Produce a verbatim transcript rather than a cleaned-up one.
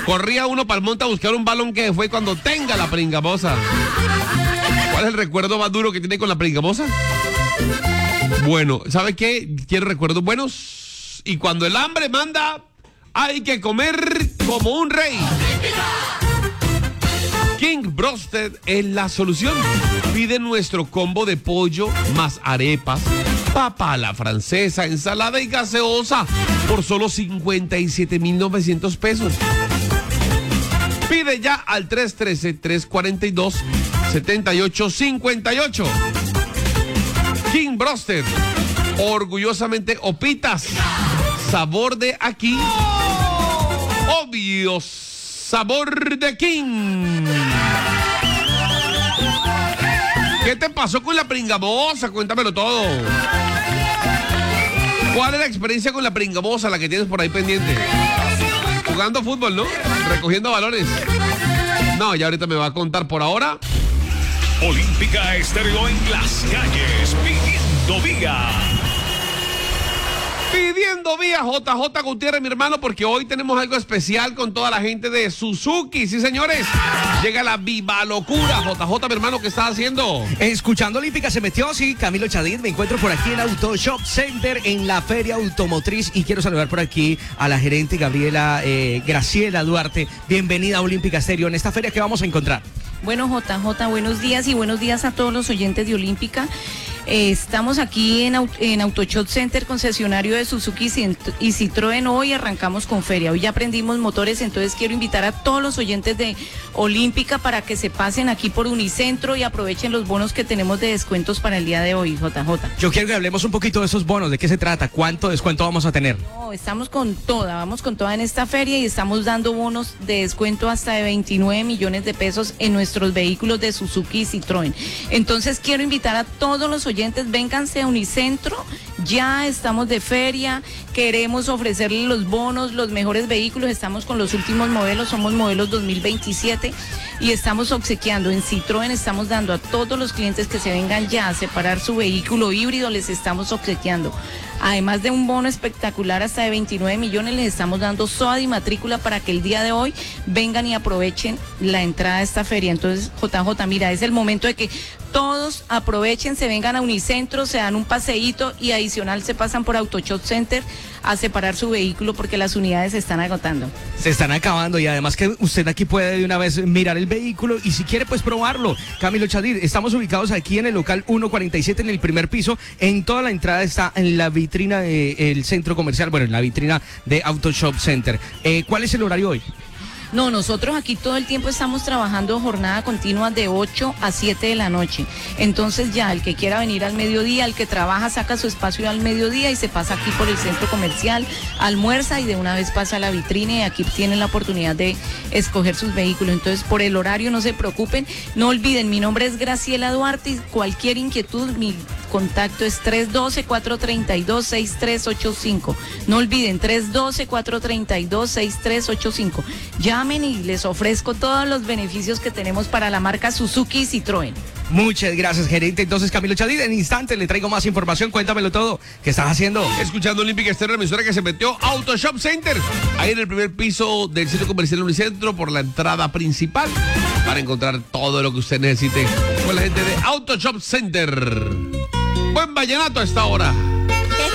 Corría uno para el monte a buscar un balón que fue cuando tenga la pringamosa. ¿Cuál es el recuerdo más duro que tiene con la pringamosa? Bueno, ¿sabe qué? Quiero recuerdos buenos. Y cuando el hambre manda, hay que comer como un rey. King Brosted es la solución. Pide nuestro combo de pollo más arepas, papa a la francesa, ensalada y gaseosa por solo cincuenta y siete mil novecientos pesos. Pide ya al tres uno tres, tres cuatro dos, siete ocho cinco ocho. King Brosted, orgullosamente Opitas, sabor de aquí, obvio sabor de King. ¿Qué te pasó con la pringamosa? Cuéntamelo todo. ¿Cuál es la experiencia con la pringamosa, la que tienes por ahí pendiente? Jugando fútbol, ¿no? Recogiendo balones. No, ya ahorita me va a contar. Por ahora, Olímpica Estéreo en las calles, pidiendo vía. Pidiendo vía J J Gutiérrez, mi hermano, porque hoy tenemos algo especial con toda la gente de Suzuki. Sí, señores. Llega la viva locura. J J, mi hermano, ¿qué estás haciendo? Escuchando Olímpica se metió, sí, Camilo Chadid. Me encuentro por aquí en Auto Shop Center, en la Feria Automotriz. Y quiero saludar por aquí a la gerente Gabriela, eh, Graciela Duarte. Bienvenida a Olímpica Estéreo. En esta feria, ¿qué vamos a encontrar? Bueno, J J, buenos días y buenos días a todos los oyentes de Olímpica. Eh, estamos aquí en, en Autoshop Center, concesionario de Suzuki y Citroën. Hoy arrancamos con feria. Hoy ya aprendimos motores, entonces quiero invitar a todos los oyentes de Olímpica para que se pasen aquí por Unicentro y aprovechen los bonos que tenemos de descuentos para el día de hoy, J J. Yo quiero que hablemos un poquito de esos bonos. ¿De qué se trata? ¿Cuánto descuento vamos a tener? No, estamos con toda, vamos con toda en esta feria y estamos dando bonos de descuento hasta de veintinueve millones de pesos en nuestros vehículos de Suzuki y Citroën. Entonces quiero invitar a todos los oyentes oyentes, vénganse a Unicentro, ya estamos de feria, queremos ofrecerles los bonos, los mejores vehículos, estamos con los últimos modelos, somos modelos dos mil veintisiete y estamos obsequiando en Citroën, estamos dando a todos los clientes que se vengan ya a separar su vehículo híbrido, les estamos obsequiando. Además de un bono espectacular hasta de veintinueve millones, les estamos dando S O A D y matrícula para que el día de hoy vengan y aprovechen la entrada a esta feria. Entonces, J J, mira, es el momento de que todos aprovechen, se vengan a Unicentro, se dan un paseíto y adicional se pasan por Autoshop Center a separar su vehículo porque las unidades se están agotando. Se están acabando y además que usted aquí puede de una vez mirar el vehículo y si quiere pues probarlo. Camilo Chadid, estamos ubicados aquí en el local ciento cuarenta y siete en el primer piso. En toda la entrada está en la vitrina del centro comercial, bueno, en la vitrina de Autoshop Center. Eh, ¿Cuál es el horario hoy? No, nosotros aquí todo el tiempo estamos trabajando jornada continua de ocho a siete de la noche. Entonces ya, el que quiera venir al mediodía, el que trabaja saca su espacio al mediodía y se pasa aquí por el centro comercial, almuerza y de una vez pasa a la vitrina y aquí tienen la oportunidad de escoger sus vehículos. Entonces, por el horario no se preocupen. No olviden, mi nombre es Graciela Duarte y cualquier inquietud, mi contacto es tres uno dos, cuatro tres dos, seis tres ocho cinco. No olviden, tres uno dos, cuatro tres dos, seis tres ocho cinco. Llamen y les ofrezco todos los beneficios que tenemos para la marca Suzuki y Citroën. Muchas gracias, gerente. Entonces, Camilo Chadid, en instante le traigo más información. Cuéntamelo todo. ¿Qué estás haciendo? Escuchando Olímpica Estéreo, la emisora que se metió Autoshop Center. Ahí en el primer piso del centro comercial Unicentro, por la entrada principal, para encontrar todo lo que usted necesite con la gente de Autoshop Center. Buen vallenato a esta hora.